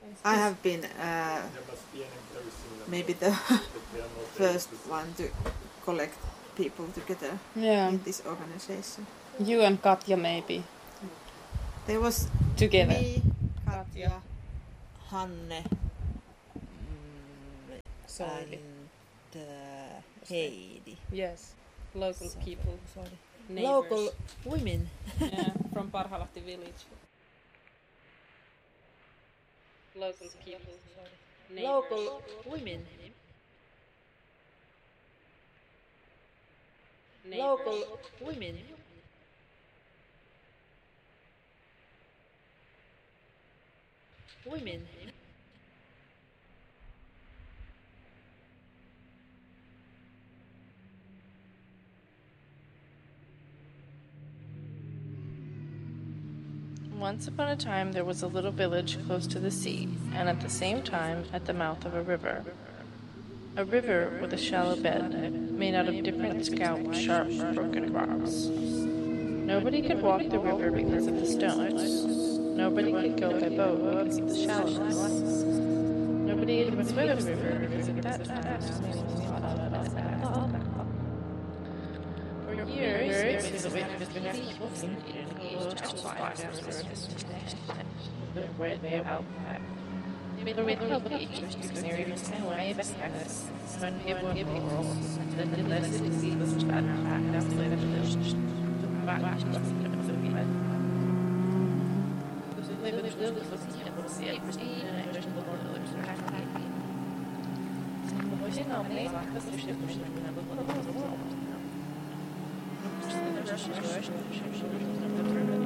I have been maybe the first one to collect people together in this organization. You and Katja maybe. There was together. Me, Katja, Hanne, and Heidi. Yes, local people. Neighbors. Local women. Yeah, from Parhalahti village. Local people. Neighbors. Local women. Neighbors. Local women. Women. Once upon a time there was a little village close to the sea, and at the same time at the mouth of a river. A river with a shallow bed, made out of different scout, sharp, broken rocks. Nobody could walk the river because of the stones. Nobody could go by boat because of the shallowness. Nobody even swim the river because at that time for years, it was a way for people to close to where they help. They were helping each other because they were way best practice. When they were people, then the less it was bad practice, the village to back to the women. They were the village was able to see it, and just the Lord was happy. Você não nem lá que você chegou na boca do mundo.